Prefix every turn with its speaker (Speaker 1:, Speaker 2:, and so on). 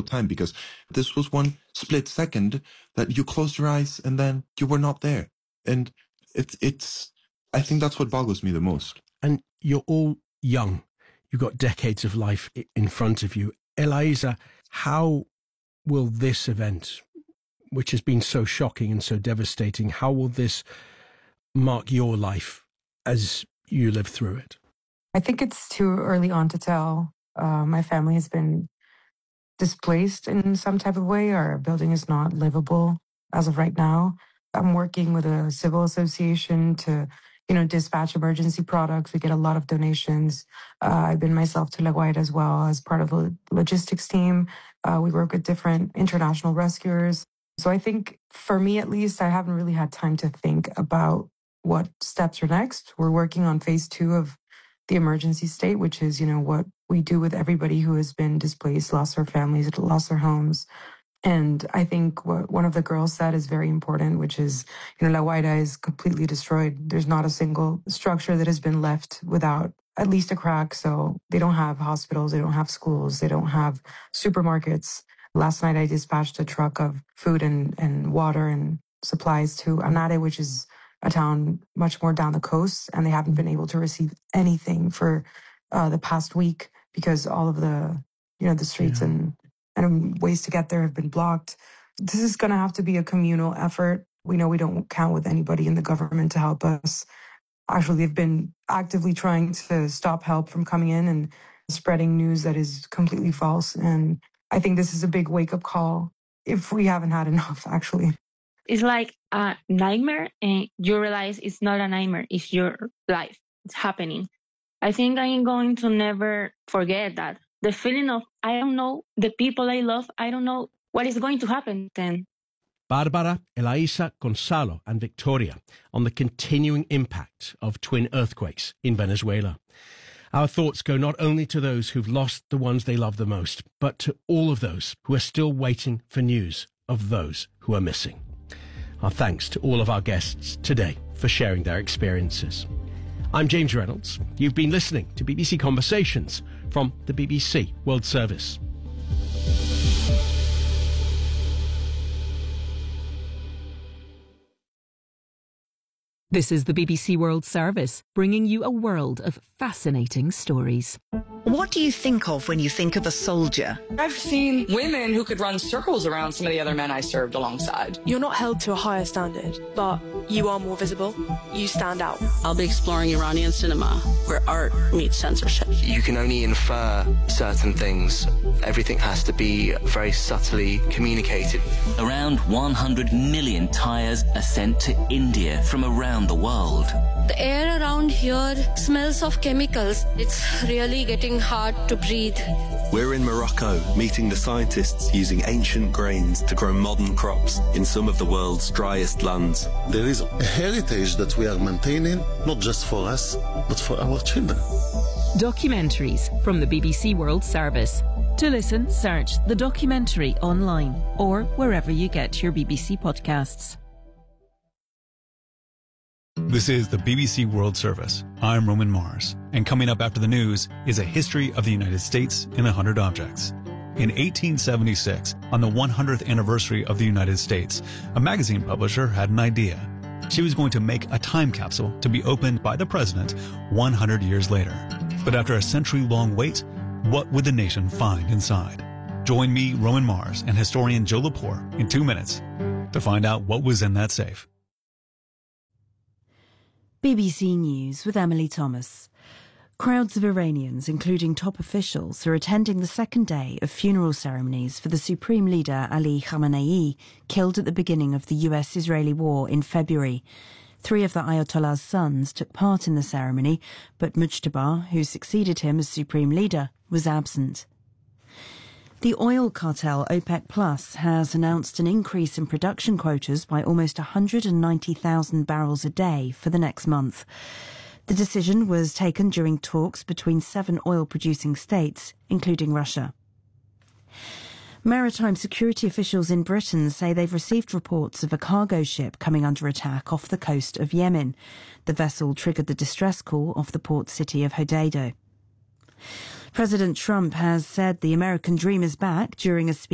Speaker 1: time, because this was one split second that you closed your eyes and then you were not there. And it's I think that's what boggles me the most.
Speaker 2: And you're all young. You've got decades of life in front of you. Eliza, how will this event, which has been so shocking and so devastating, how will this mark your life as you live through it?
Speaker 3: I think it's too early on to tell. My family has been displaced in some type of way. Our building is not livable as of right now. I'm working with a civil association to, dispatch emergency products. We get a lot of donations. I've been myself to La Guaira as well as part of the logistics team. We work with different international rescuers. So I think for me, at least, I haven't really had time to think about what steps are next. We're working on phase 2 of the emergency state, which is, what we do with everybody who has been displaced, lost their families, lost their homes. And I think what one of the girls said is very important, which is, La Guaira is completely destroyed. There's not a single structure that has been left without at least a crack. So they don't have hospitals, they don't have schools, they don't have supermarkets. Last night I dispatched a truck of food and water and supplies to Anare, which is a town much more down the coast, and they haven't been able to receive anything for the past week because all of the streets and ways to get there have been blocked. This is going to have to be a communal effort. We know we don't count with anybody in the government to help us. Actually, they've been actively trying to stop help from coming in and spreading news that is completely false. And I think this is a big wake-up call if we haven't had enough, actually.
Speaker 4: It's like a nightmare, and you realize it's not a nightmare, it's your life. It's happening. I think I am going to never forget that. The feeling of, I don't know the people I love, I don't know what is going to happen then.
Speaker 2: Barbara, Eliza, Gonzalo and Victoria on the continuing impact of twin earthquakes in Venezuela. Our thoughts go not only to those who've lost the ones they love the most, but to all of those who are still waiting for news of those who are missing. Our thanks to all of our guests today for sharing their experiences. I'm James Reynolds. You've been listening to BBC Conversations from the BBC World Service.
Speaker 5: This is the BBC World Service, bringing you a world of fascinating stories.
Speaker 6: What do you think of when you think of a soldier?
Speaker 7: I've seen women who could run circles around some of the other men I served alongside.
Speaker 8: You're not held to a higher standard, but you are more visible. You stand out.
Speaker 9: I'll be exploring Iranian cinema, where art meets censorship.
Speaker 10: You can only infer certain things. Everything has to be very subtly communicated.
Speaker 11: Around 100 million tyres are sent to India from around the world.
Speaker 12: The air around here smells of chemicals. It's really getting hard to breathe.
Speaker 13: We're in Morocco, meeting the scientists using ancient grains to grow modern crops in some of the world's driest lands.
Speaker 14: There is a heritage that we are maintaining, not just for us, but for our children.
Speaker 5: Documentaries from the BBC World Service. To listen, search The Documentary online or wherever you get your BBC podcasts.
Speaker 15: This is the BBC World Service. I'm Roman Mars, and coming up after the news is a history of the United States in 100 objects. In 1876, on the 100th anniversary of the United States, a magazine publisher had an idea. She was going to make a time capsule to be opened by the president 100 years later. But after a century-long wait, what would the nation find inside? Join me, Roman Mars, and historian Joe Lepore in 2 minutes to find out what was in that safe.
Speaker 16: BBC News with Emily Thomas. Crowds of Iranians, including top officials, are attending the second day of funeral ceremonies for the Supreme Leader Ali Khamenei, killed at the beginning of the US-Israeli war in February. 3 of the Ayatollah's sons took part in the ceremony, but Mujtaba, who succeeded him as Supreme Leader, was absent. The oil cartel OPEC Plus has announced an increase in production quotas by almost 190,000 barrels a day for the next month. The decision was taken during talks between 7 oil-producing states, including Russia. Maritime security officials in Britain say they've received reports of a cargo ship coming under attack off the coast of Yemen. The vessel triggered the distress call off the port city of Hodeidah. President Trump has said the American dream is back during a speech